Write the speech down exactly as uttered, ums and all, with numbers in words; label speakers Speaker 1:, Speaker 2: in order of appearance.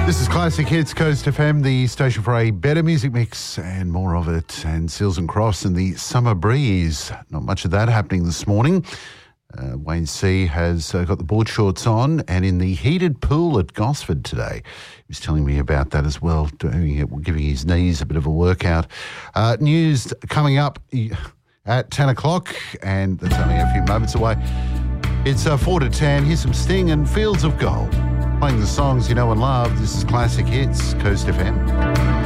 Speaker 1: This is Classic Hits, Coast F M, the station for a better music mix and more of it. And Seals and Cross and the Summer Breeze. Not much of that happening this morning. Uh, Wayne C has uh, got the board shorts on and in the heated pool at Gosford today. He was telling me about that as well, doing it, giving his knees a bit of a workout. Uh, news coming up at ten o'clock, and that's only a few moments away. It's uh, four to ten. Here's some Sting and Fields of Gold. Playing the songs you know and love. This is Classic Hits, Coast F M.